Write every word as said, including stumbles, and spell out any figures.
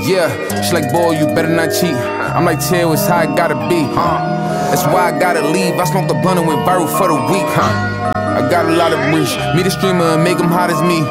Yeah, she like, boy, you better not cheat. I'm like, tell it's how it gotta be, huh? That's why I gotta leave. I smoked the blunt and went viral for the week, huh? I got a lot of reach. Me the streamer and make them hot as me.